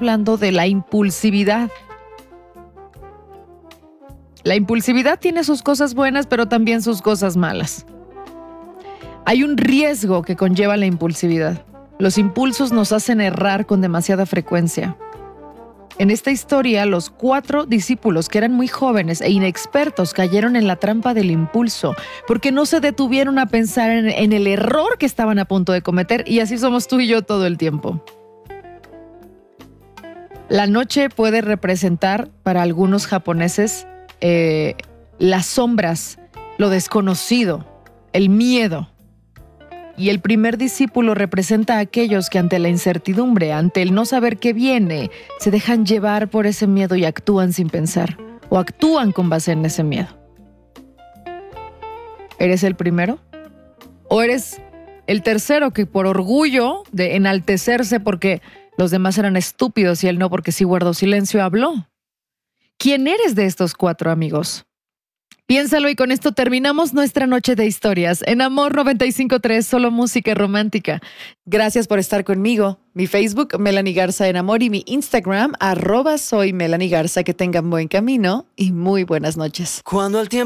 hablando de la impulsividad. La impulsividad tiene sus cosas buenas, pero también sus cosas malas. Hay un riesgo que conlleva la impulsividad. Los impulsos nos hacen errar con demasiada frecuencia. En esta historia, los 4 discípulos que eran muy jóvenes e inexpertos cayeron en la trampa del impulso porque no se detuvieron a pensar en el error que estaban a punto de cometer, y así somos tú y yo todo el tiempo. La noche puede representar para algunos japoneses las sombras, lo desconocido, el miedo. Y el primer discípulo representa a aquellos que ante la incertidumbre, ante el no saber qué viene, se dejan llevar por ese miedo y actúan sin pensar, o actúan con base en ese miedo. ¿Eres el primero? ¿O eres el tercero que por orgullo de enaltecerse porque los demás eran estúpidos y él no, porque sí guardó silencio, habló? ¿Quién eres de estos 4 amigos? Piénsalo, y con esto terminamos nuestra noche de historias en Amor 95.3, solo música romántica. Gracias por estar conmigo. Mi Facebook, Melanie Garza en Amor, y mi Instagram, @soy Melanie Garza. Que tengan buen camino y muy buenas noches. Cuando el tiempo